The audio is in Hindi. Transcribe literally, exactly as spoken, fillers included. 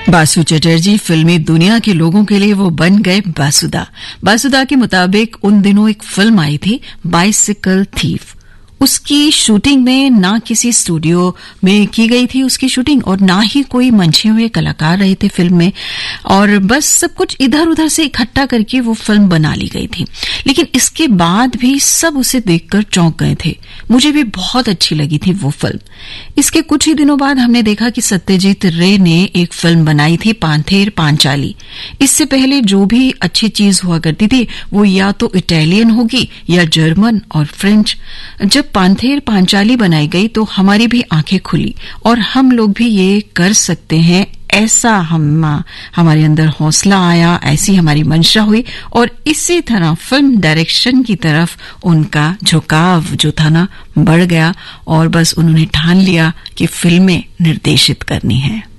बासु चटर्जी फिल्मी दुनिया के लोगों के लिए वो बन गए बासुदा। बासुदा के मुताबिक उन दिनों एक फिल्म आई थी बाइसिकल थीफ। उसकी शूटिंग में ना किसी स्टूडियो में की गई थी उसकी शूटिंग और ना ही कोई मंचे हुए कलाकार रहे थे फिल्म में, और बस सब कुछ इधर उधर से इकट्ठा करके वो फिल्म बना ली गई थी। लेकिन इसके बाद भी सब उसे देखकर चौंक गए थे। मुझे भी बहुत अच्छी लगी थी वो फिल्म। इसके कुछ ही दिनों बाद हमने देखा कि सत्यजीत रे ने एक फिल्म बनाई थी पांथेर पांचाली। इससे पहले जो भी अच्छी चीज हुआ करती थी वो या तो इटालियन होगी या जर्मन और फ्रेंच। जब पांथेर पांचाली बनाई गई तो हमारी भी आंखें खुली और हम लोग भी ये कर सकते हैं, ऐसा हम हमारे अंदर हौसला आया, ऐसी हमारी मंशा हुई और इसी तरह फिल्म डायरेक्शन की तरफ उनका झुकाव जो था ना बढ़ गया और बस उन्होंने ठान लिया कि फिल्में निर्देशित करनी है।